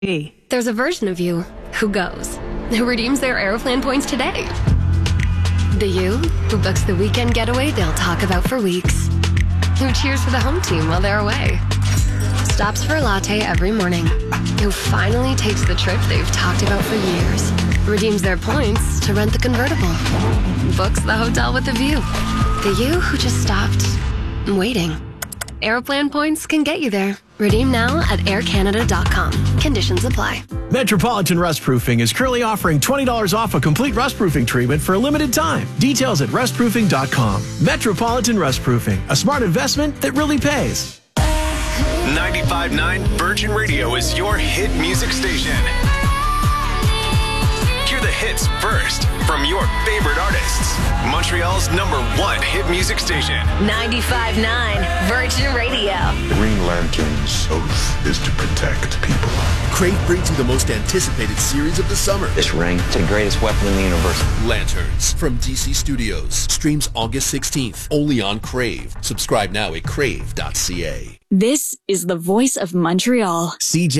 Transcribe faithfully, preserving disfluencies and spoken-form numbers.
Hey. There's a version of you who goes, who redeems their Aeroplan points today. The you who books the weekend getaway they'll talk about for weeks. Who cheers for the home team while they're away. Stops for a latte every morning. Who finally takes the trip they've talked about for years. Redeems their points to rent the convertible. Books the hotel with a view. The you who just stopped waiting. Aeroplan points can get you there. Redeem now at air canada dot com. Conditions apply. Metropolitan Rust Proofing is currently offering twenty dollars off a complete rust proofing treatment for a limited time. Details at rust proofing dot com. Metropolitan Rust Proofing, a smart investment that really pays. ninety-five point nine Virgin Radio is your hit music station. Hear the hits first from your favorite artists. Montreal's number one hit music station. ninety-five point nine Virgin Radio. Green Lantern's oath is to protect people. Crave brings you the most anticipated series of the summer. This ring is the greatest weapon in the universe. Lanterns from D C Studios. Streams August sixteenth. Only on Crave. Subscribe now at crave dot c a. This is the voice of Montreal. C J